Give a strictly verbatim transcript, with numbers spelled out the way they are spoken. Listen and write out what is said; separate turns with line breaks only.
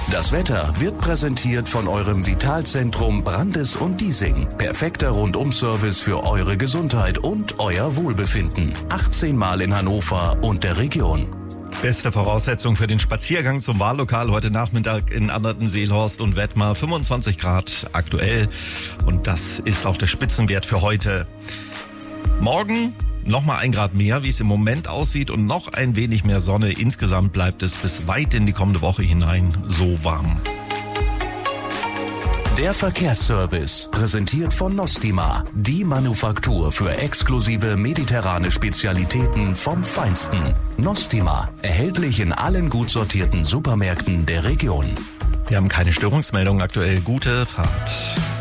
Das Wetter wird präsentiert von eurem Vitalzentrum Brandes und Diesing. Perfekter Rundum-Service für eure Gesundheit und euer Wohlbefinden. achtzehn Mal in Hannover und der Region.
Beste Voraussetzung für den Spaziergang zum Wahllokal heute Nachmittag in Anderten-Seelhorst und Wettmar. fünfundzwanzig Grad aktuell und das ist auch der Spitzenwert für heute. Morgen nochmal ein Grad mehr, wie es im Moment aussieht, und noch ein wenig mehr Sonne. Insgesamt bleibt es bis weit in die kommende Woche hinein so warm.
Der Verkehrsservice, präsentiert von Nostima, die Manufaktur für exklusive mediterrane Spezialitäten vom Feinsten. Nostima, erhältlich in allen gut sortierten Supermärkten der Region.
Wir haben keine Störungsmeldung aktuell. Gute Fahrt.